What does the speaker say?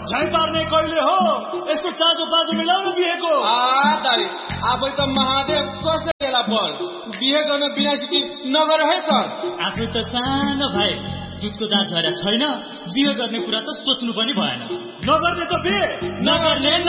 झ्याइ पार्ने कहिले हो? यसको चाँजो बाजो मिलाउनु बिहेको। दाइ अब त महादेव कसले बेला पर बिहे गर्न बिना सिटी नगर है सर। आफू त सानो भाइ दुधको दाँत झरेको छैन, बिहे गर्ने कुरा त सोच्नु पनि भएन। नगर्ने त बिहे नगर्ने